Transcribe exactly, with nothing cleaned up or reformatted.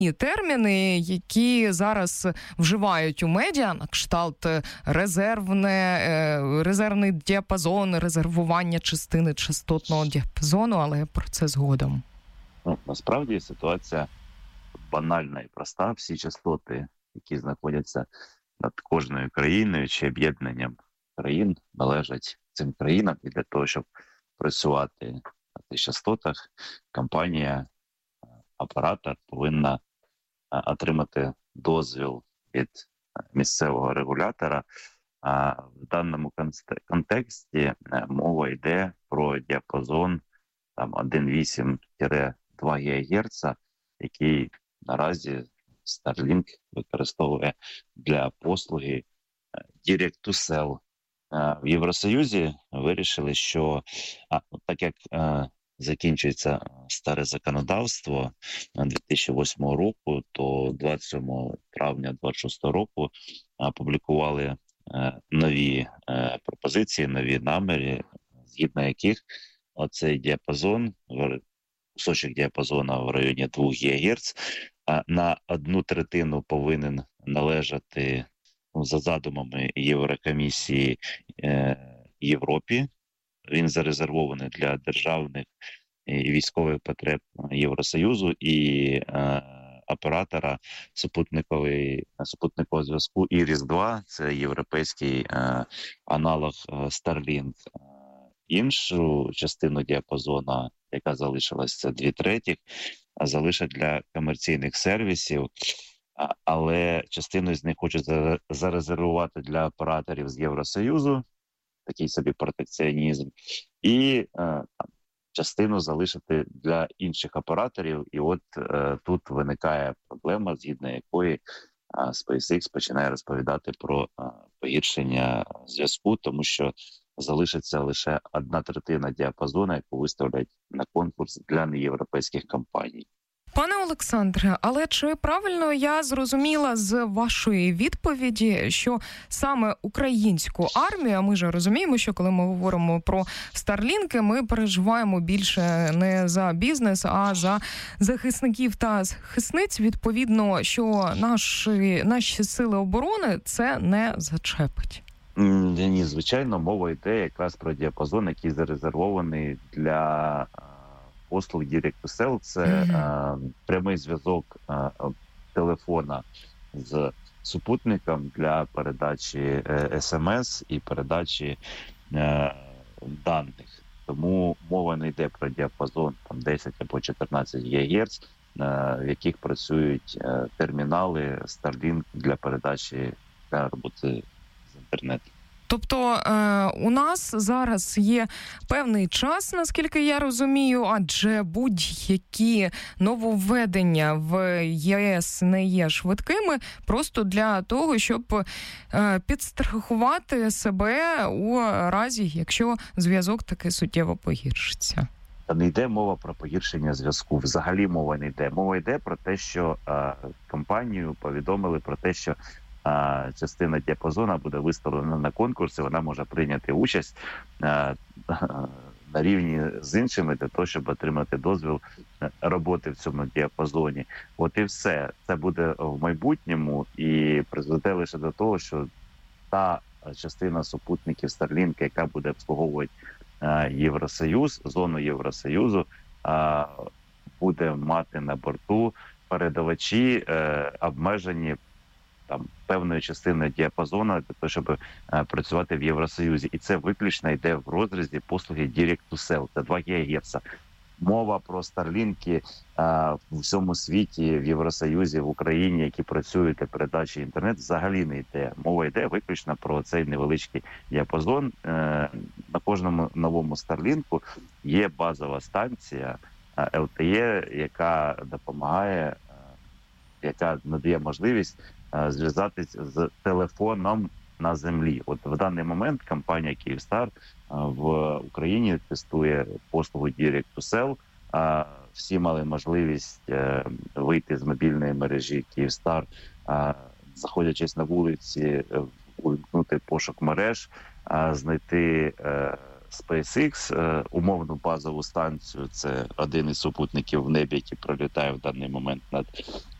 І терміни, які зараз вживають у медіа, на кшталт резервне, резервний діапазон, резервування частини частотного діапазону, але про це згодом. Ну, насправді ситуація банальна і проста. Всі частоти, які знаходяться над кожною країною чи об'єднанням країн, належать цим країнам. І для того, щоб працювати на цих частотах, компанія, оператор повинна отримати дозвіл від місцевого регулятора. А в даному контексті мова йде про діапазон там один цілих вісім - два ГГц, який наразі Starlink використовує для послуги Direct to Cell. В Євросоюзі вирішили, що а, так як а, закінчується старе законодавство дві тисячі восьмого року, то двадцять сьомого травня двадцять шостого року опублікували а, нові а, пропозиції, нові наміри, згідно яких оцей діапазон, кусочок діапазону в районі два ГГц, а на одну третину повинен належати, ну, за задумами Єврокомісії, е, Європі. Він зарезервований для державних і військових потреб Євросоюзу і е, оператора супутникової, супутникового зв'язку Іріс два, це європейський е, аналог е, Starlink. Іншу частину діапазону, яка залишилась, це дві третіх, залишать для комерційних сервісів, але частину з них хочуть зарезервувати для операторів з Євросоюзу, такий собі протекціонізм, і там, частину залишити для інших операторів. І от е, тут виникає проблема, згідно якої е, SpaceX починає розповідати про е, погіршення зв'язку, тому що залишиться лише одна третина діапазону, яку виставлять на конкурс для неєвропейських компаній. Пане Олександре, але чи правильно я зрозуміла з вашої відповіді, що саме українську армію, а ми ж розуміємо, що коли ми говоримо про Старлінки, ми переживаємо більше не за бізнес, а за захисників та захисниць, відповідно, що наші, наші сили оборони це не зачепить? Ні, звичайно, мова йде якраз про діапазон, який зарезервований для послуг Direct to Cell. Це mm-hmm. е, прямий зв'язок е, телефона з супутником для передачі е, ес ем ес і передачі е, даних. Тому мова не йде про діапазон там десять або чотирнадцять ГГц, е, в яких працюють е, термінали Starlink для передачі, для роботи з інтернету. Тобто е, у нас зараз є певний час, наскільки я розумію, адже будь-які нововведення в ЄС не є швидкими, просто для того, щоб е, підстрахувати себе у разі, якщо зв'язок таки суттєво погіршиться. Та не йде мова про погіршення зв'язку. Взагалі мова не йде. Мова йде про те, що е, компанію повідомили про те, що а частина діапазону буде виставлена на конкурси, вона може прийняти участь а, на рівні з іншими для того, щоб отримати дозвіл роботи в цьому діапазоні. От і все. Це буде в майбутньому і призведе лише до того, що та частина супутників Starlink, яка буде обслуговувати а, Євросоюз, зону Євросоюзу, а, буде мати на борту передавачі е, обмежені там певною частиною діапазону для того, щоб е, працювати в Євросоюзі. І це виключно йде в розрізі послуги Direct to Cell. Це два ГГц. Мова про Старлінки е, в всьому світі, в Євросоюзі, в Україні, які працюють для передачі інтернет, взагалі не йде. Мова йде виключно про цей невеличкий діапазон. Е, на кожному новому Старлінку є базова станція е, ел те е, яка допомагає, е, яка надає можливість зв'язатись з телефоном на землі. От в даний момент компанія Kyivstar в Україні тестує послугу Direct to Cell. Всі мали можливість вийти з мобільної мережі Kyivstar, заходячись на вулиці, увімкнути пошук мереж, знайти SpaceX, умовну базову станцію. Це один із супутників в небі, який пролітає в даний момент над